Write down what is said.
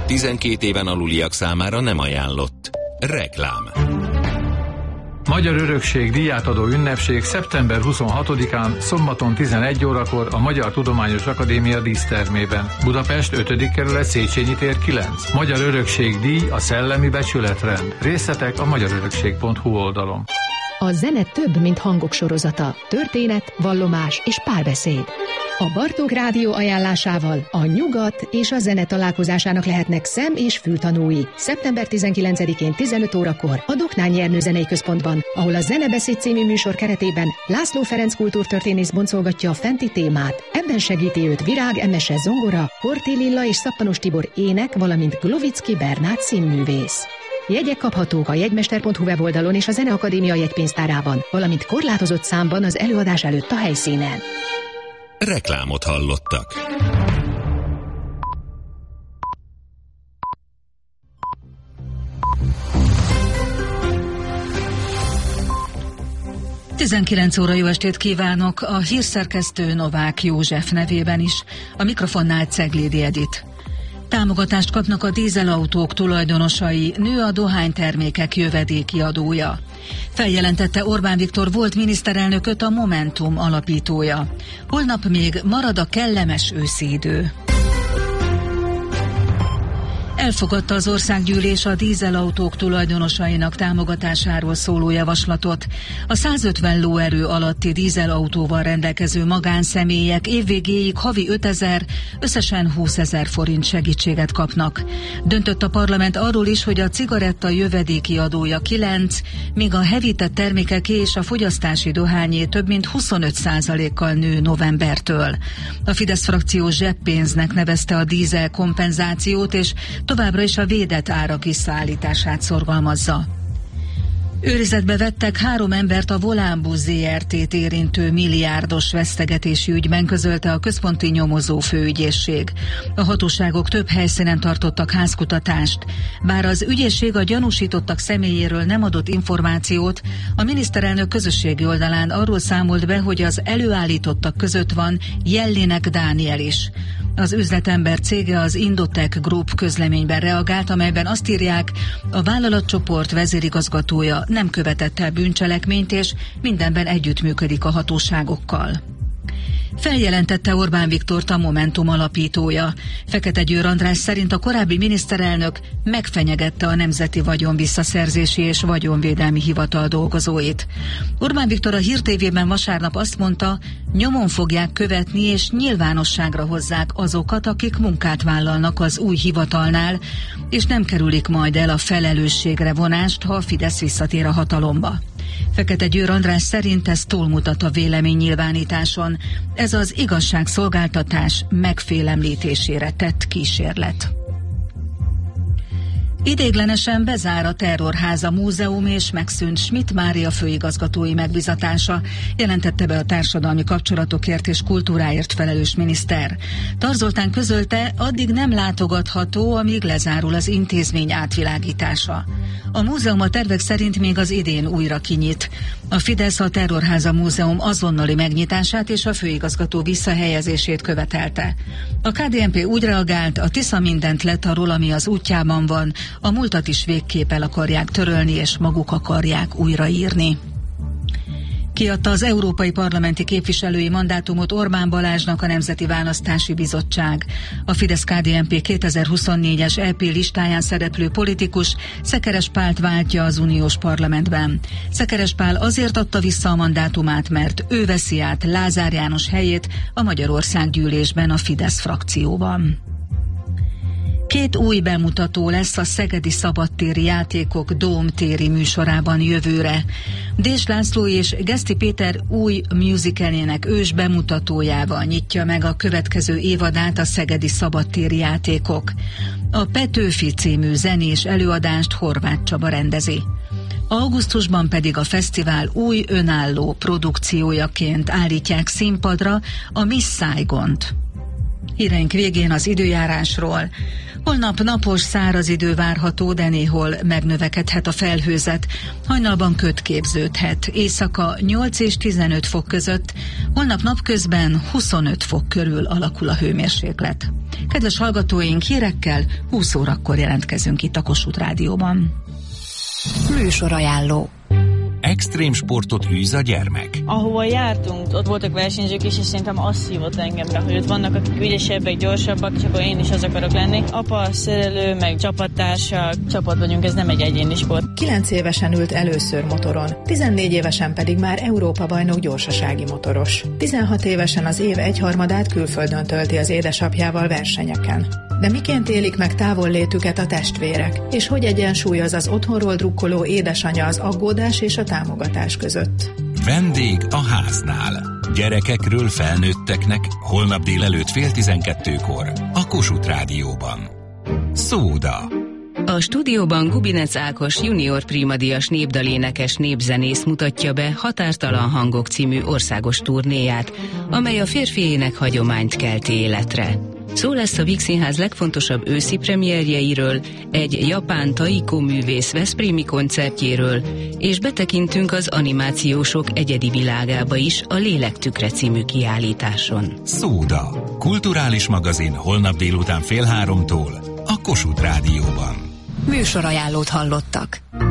12 éven aluliak számára nem ajánlott. Reklám. Magyar Örökség díjátadó ünnepség szeptember 26-án, szombaton 11 órakor a Magyar Tudományos Akadémia dísztermében. Budapest 5. kerület, Széchenyi tér 9. Magyar Örökség díj a szellemi becsületrend. Részletek a magyarörökség.hu oldalon. A zene több, mint hangok sorozata. Történet, vallomás és párbeszéd. A Bartók Rádió ajánlásával a nyugat és a zene találkozásának lehetnek szem- és fültanúi. Szeptember 19-én 15 órakor a Doknányi Ernő Zenei Központban, ahol a Zenebeszéd című műsor keretében László Ferenc kultúrtörténész boncolgatja a fenti témát. Ebben segíti őt Virág Emese zongora, Horthy Lilla és Szappanos Tibor ének, valamint Glovicki Bernát színművész. Jegyek kaphatók a jegymester.hu weboldalon és a Zeneakadémia jegypénztárában, valamint korlátozott számban az előadás előtt a helyszínen. Reklámot hallottak. Tizenkilenc óra, jó estét kívánok! A hírszerkesztő Novák József nevében is, a mikrofonnál Ceglédi Edit. Támogatást kapnak a dízelautók tulajdonosai, nő a dohánytermékek jövedéki adója. Feljelentette Orbán Viktor volt miniszterelnököt a Momentum alapítója. Holnap még marad a kellemes őszi idő. Elfogadta az országgyűlés a dízelautók tulajdonosainak támogatásáról szóló javaslatot. A 150 lóerő alatti dízelautóval rendelkező magánszemélyek évvégéig havi 5 000, összesen 20 000 forint segítséget kapnak. Döntött a parlament arról is, hogy a cigaretta jövedéki adója 9, míg a hevített termékeké és a fogyasztási dohányé több mint 25%-kal nő novembertől. A Fidesz frakció zseppénznek nevezte a dízel kompenzációt, és továbbra is a védett árak visszaállítását szorgalmazza. Őrizetbe vettek 3 embert a Volánbusz Zrt-t érintő milliárdos vesztegetési ügyben, közölte a Központi Nyomozó Főügyészség. A hatóságok több helyszínen tartottak házkutatást. Bár az ügyészség a gyanúsítottak személyéről nem adott információt, a miniszterelnök közösségi oldalán arról számolt be, hogy az előállítottak között van Jellinek Dániel is. Az üzletember cége az Indotech Group közleményben reagált, amelyben azt írják, a vállalatcsoport vezérigazgatója nem követett el bűncselekményt, és mindenben együttműködik a hatóságokkal. Feljelentette Orbán Viktort a Momentum alapítója. Fekete Győr András szerint a korábbi miniszterelnök megfenyegette a Nemzeti Vagyon Visszaszerzési és Vagyonvédelmi Hivatal dolgozóit. Orbán Viktor a Hír TV-ben vasárnap azt mondta, nyomon fogják követni és nyilvánosságra hozzák azokat, akik munkát vállalnak az új hivatalnál, és nem kerülik majd el a felelősségre vonást, ha a Fidesz visszatér a hatalomba. Fekete Győr András szerint ez túlmutat a véleménynyilvánításon. Ez az igazságszolgáltatás megfélemlítésére tett kísérlet. Ideiglenesen bezár a Terrorháza Múzeum és megszűnt Schmidt Mária főigazgatói megbizatása, jelentette be a társadalmi kapcsolatokért és kultúráért felelős miniszter. Tarz Zoltán közölte, addig nem látogatható, amíg lezárul az intézmény átvilágítása. A múzeum a tervek szerint még az idén újra kinyit. A Fidesz a Terrorháza Múzeum azonnali megnyitását és a főigazgató visszahelyezését követelte. A KDNP úgy reagált, a Tisza mindent letarol, ami az útjában van, a múltat is végképp el akarják törölni, és maguk akarják újraírni. Kiadta az európai parlamenti képviselői mandátumot Orbán Balázsnak a Nemzeti Választási Bizottság. A Fidesz-KDNP 2024-es EP listáján szereplő politikus Szekeres Pált váltja az uniós parlamentben. Szekeres Pál azért adta vissza a mandátumát, mert ő veszi át Lázár János helyét a Magyarországgyűlésben a Fidesz frakcióban. 2 új bemutató lesz a Szegedi Szabadtéri Játékok Dóm-téri műsorában jövőre. Dés László és Geszti Péter új musicalének ős bemutatójával nyitja meg a következő évadát a Szegedi Szabadtéri Játékok. A Petőfi című zenés előadást Horváth Csaba rendezi. Augusztusban pedig a fesztivál új önálló produkciójaként állítják színpadra a Miss Saigont. Híreink végén az időjárásról. Holnap napos, száraz idő várható, de néhol megnövekedhet a felhőzet. Hajnalban köd képződhet. Éjszaka 8 és 15 fok között, holnap napközben 25 fok körül alakul a hőmérséklet. Kedves hallgatóink, hírekkel 20 órakor jelentkezünk itt a Kossuth Rádióban. Műsorajánló. Extrém sportot űz a gyermek. Ahova jártunk, ott voltak versenyzők is, és szerintem azt szívott engemre, hogy ott vannak, akik ügyesebbek, gyorsabbak, és akkor én is az akarok lenni. Apa, szerelő, meg csapattársak, csapat vagyunk, ez nem egy egyéni sport. 9 évesen ült először motoron, 14 évesen pedig már Európa-bajnok gyorsasági motoros. 16 évesen az év egyharmadát külföldön tölti az édesapjával versenyeken. De miként élik meg távollétüket a testvérek, és hogy egyensúlyoz az otthonról drukkoló édesanya az aggódás és a támogatás között? Vendég a háznál. Gyerekekről felnőtteknek holnap délelőtt 11:30 a Kossuth Rádióban. Szóda. A stúdióban Gubinec Ákos junior prímadíjas népdalénekes népzenész mutatja be Határtalan hangok című országos turnéját, amely a férfi ének hagyományt kelti életre. Szó lesz a Víg Színház legfontosabb őszi premierjeiről, egy japán taiko művész veszprémi koncertjéről, és betekintünk az animációsok egyedi világába is a Lélektükre című kiállításon. Szóda. Kulturális magazin holnap délután 14:30 a Kossuth Rádióban. Műsorajánlót hallottak.